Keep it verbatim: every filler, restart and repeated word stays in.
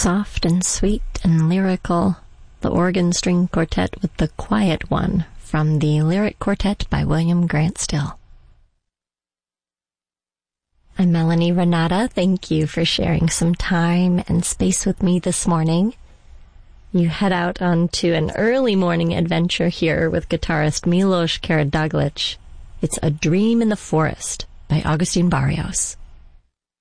Soft and sweet and lyrical, the organ string quartet with The Quiet One from the Lyric Quartet by William Grant Still. I'm Melanie Renata. Thank you for sharing some time and space with me this morning. You head out onto an early morning adventure here with guitarist Milos Karaduglic. It's A Dream in the Forest by Agustin Barrios.